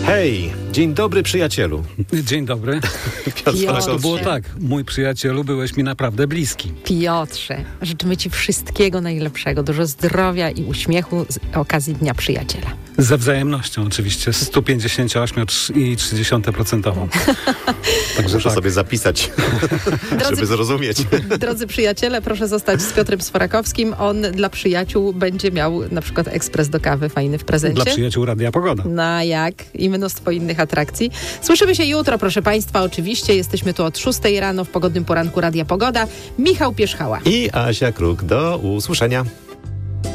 Hej, dzień dobry przyjacielu. Dzień dobry. To było tak, mój przyjacielu, byłeś mi naprawdę bliski. Piotrze, życzymy Ci wszystkiego najlepszego, dużo zdrowia i uśmiechu z okazji Dnia Przyjaciela. Ze wzajemnością oczywiście, 158,3%. Także muszę sobie zapisać, żeby zrozumieć. Drodzy przyjaciele, proszę zostać z Piotrem Sforakowskim. On dla przyjaciół będzie miał na przykład ekspres do kawy fajny w prezencie. Dla przyjaciół Radia Pogoda. No jak? I mnóstwo innych atrakcji. Słyszymy się jutro, proszę Państwa, oczywiście. Jesteśmy tu od 6 rano w pogodnym poranku Radia Pogoda. Michał Pierzchała i Asia Kruk. Do usłyszenia.